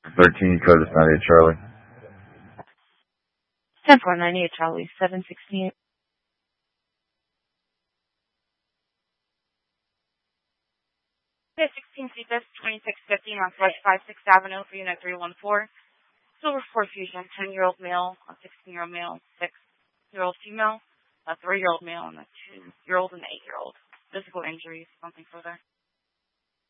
13 code is 98 Charlie. 10-498 Charlie, 716. Okay, 16 Cetus, 2650 Northwest 56th Avenue for Unit 314. Silver 4 Fusion, 10-year-old male, a 16-year-old male, 6-year-old female, a 3-year-old male, and a 2-year-old and an 8-year-old. Physical injuries, something further.